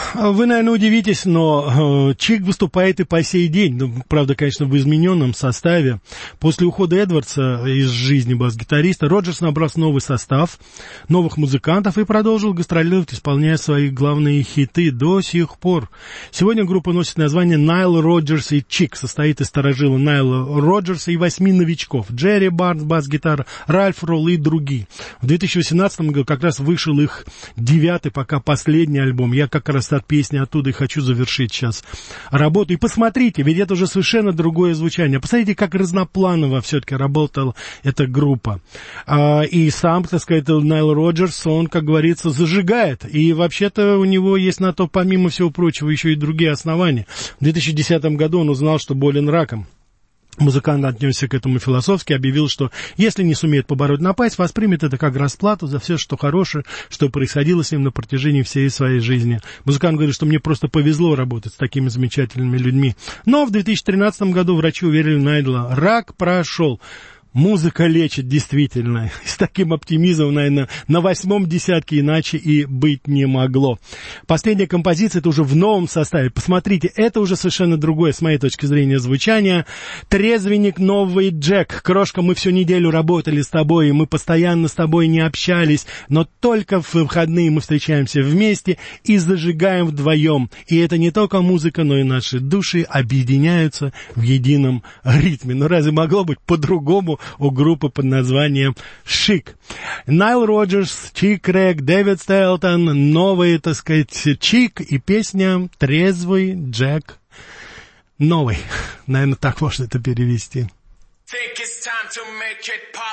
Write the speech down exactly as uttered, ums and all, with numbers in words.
Вы, наверное, удивитесь, но э, Чик выступает и по сей день. Ну, правда, конечно, в измененном составе. После ухода Эдвардса из жизни бас-гитариста Роджерс набрал новый состав, новых музыкантов и продолжил гастролировать, исполняя свои главные хиты до сих пор. Сегодня группа носит название Найл Роджерс и Чик. Состоит из старожила Найла Роджерса и восьми новичков. Джерри Барнс, бас-гитара, Ральф Ролл и другие. В две тысячи восемнадцатом году как раз вышел их девятый, пока последний альбом. Я как раз от песни оттуда и хочу завершить сейчас работу. И посмотрите, ведь это уже совершенно другое звучание. Посмотрите, как разнопланово все-таки работала эта группа. А, и сам, так сказать, Найл Роджерс, он, как говорится, зажигает. И вообще-то у него есть на то, помимо всего прочего, еще и другие основания. В две тысячи десятом году он узнал, что болен раком. Музыкант отнесся к этому философски, объявил, что если не сумеет побороть напасть, воспримет это как расплату за все, что хорошее, что происходило с ним на протяжении всей своей жизни. Музыкант говорит, что мне просто повезло работать с такими замечательными людьми. Но в две тысячи тринадцатом году врачи уверили Найла, рак прошел. Музыка лечит, действительно. С таким оптимизмом, наверное, на восьмом десятке иначе и быть не могло. Последняя композиция, это уже в новом составе. Посмотрите, это уже совершенно другое, с моей точки зрения, звучание. Трезвенник, новый Джек. Крошка, мы всю неделю работали с тобой, и мы постоянно с тобой не общались, но только в выходные мы встречаемся вместе и зажигаем вдвоем. И это не только музыка, но и наши души объединяются в едином ритме. Но разве могло быть по-другому у группы под названием «Шик»? Найл Роджерс, Чик Рэг, Дэвид Стейлтон, новый, так сказать, Чик и песня «Трезвый Джек». Новый. Наверное, так можно это перевести.